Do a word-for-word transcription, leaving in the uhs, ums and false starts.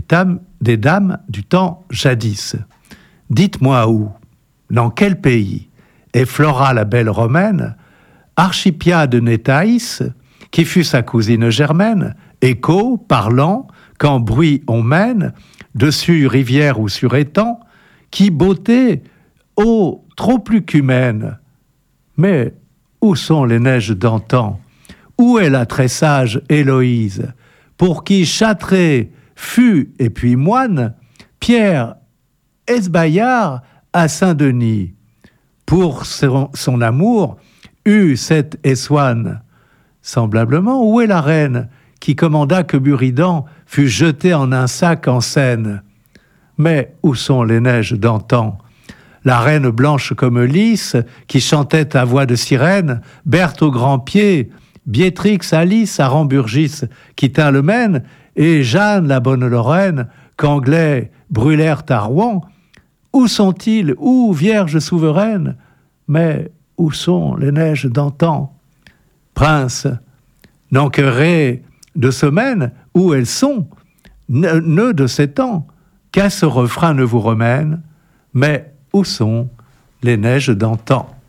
dames, des dames du temps jadis. Dites-moi où, dans quel pays, est Flora la belle romaine, Archipiade née Thaïs, qui fut sa cousine germaine, écho, parlant, quand bruit on mène, dessus rivière ou sur étang, qui beauté, ô, trop plus qu'humaine. Mais où sont les neiges d'antan? Où est la très sage Héloïse, pour qui Châtré fut et puis moine, Pierre Esbaillard à Saint-Denis, pour son, son amour, eut cette Essoine. Semblablement, où est la reine qui commanda que Buridan fût jeté en un sac en Seine? Mais où sont les neiges d'antan? La reine blanche comme lys, qui chantait à voix de sirène, Berthe au grand pied, Biétrix, Alice à Ramburgis, qui tint le Maine, et Jeanne la bonne Lorraine, qu'Anglais brûlèrent à Rouen. Où sont-ils? Où, vierge souveraine? Mais où sont les neiges d'antan? Prince, n'enquerrez de semaine où elles sont, nœuds de ces temps, qu'à ce refrain ne vous remène, mais où sont les neiges d'antan?